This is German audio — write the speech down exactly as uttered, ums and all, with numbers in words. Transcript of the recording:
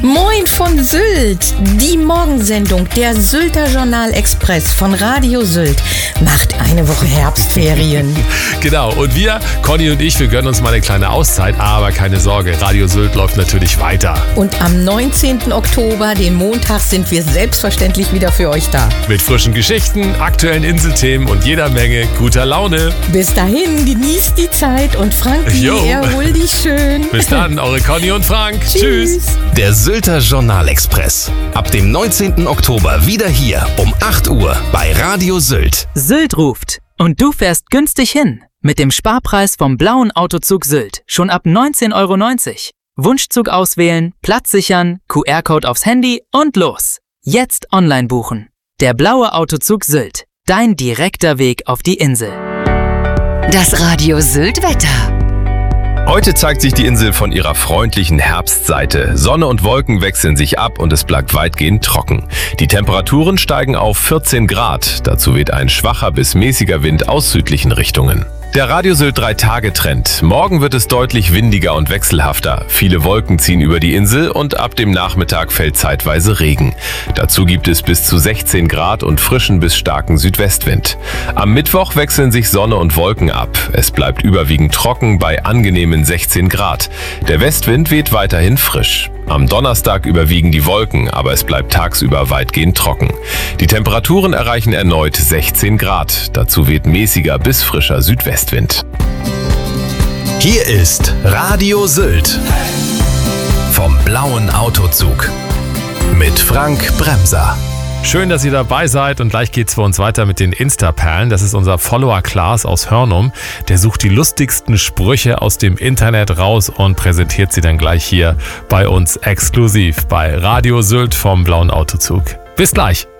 Moin von Sylt! Die Morgensendung der Sylter Journal Express von Radio Sylt macht eine Woche Herbstferien. Genau, und wir, Conny und ich, wir gönnen uns mal eine kleine Auszeit, aber keine Sorge, Radio Sylt läuft natürlich weiter. Und am neunzehnten Oktober, den Montag, sind wir selbstverständlich wieder für euch da. Mit frischen Geschichten, aktuellen Inselthemen und jeder Menge guter Laune. Bis dahin, genießt die Zeit und Frankie, Jo. erhol dich schön. Bis dann, eure Conny und Frank. Tschüss. Der Sylter Journal Express. Ab dem neunzehnten Oktober wieder hier um acht Uhr bei Radio Sylt. Sylt ruft. Und du fährst günstig hin. Mit dem Sparpreis vom blauen Autozug Sylt. Schon ab neunzehn Euro neunzig. Wunschzug auswählen, Platz sichern, Q R-Code aufs Handy und los. Jetzt online buchen. Der blaue Autozug Sylt. Dein direkter Weg auf die Insel. Das Radio Sylt Wetter. Heute zeigt sich die Insel von ihrer freundlichen Herbstseite. Sonne und Wolken wechseln sich ab und es bleibt weitgehend trocken. Die Temperaturen steigen auf vierzehn Grad. Dazu weht ein schwacher bis mäßiger Wind aus südlichen Richtungen. Der Radio Sylt drei Tage Trend. Morgen wird es deutlich windiger und wechselhafter. Viele Wolken ziehen über die Insel und ab dem Nachmittag fällt zeitweise Regen. Dazu gibt es bis zu sechzehn Grad und frischen bis starken Südwestwind. Am Mittwoch wechseln sich Sonne und Wolken ab. Es bleibt überwiegend trocken bei angenehmen sechzehn Grad. Der Westwind weht weiterhin frisch. Am Donnerstag überwiegen die Wolken, aber es bleibt tagsüber weitgehend trocken. Die Temperaturen erreichen erneut sechzehn Grad. Dazu weht mäßiger bis frischer Südwestwind. Hier ist Radio Sylt. Vom blauen Autozug. Mit Frank Bremser. Schön, dass ihr dabei seid und gleich geht's für uns weiter mit den Insta-Perlen. Das ist unser Follower Klaas aus Hörnum. Der sucht die lustigsten Sprüche aus dem Internet raus und präsentiert sie dann gleich hier bei uns exklusiv bei Radio Sylt vom blauen Autozug. Bis gleich.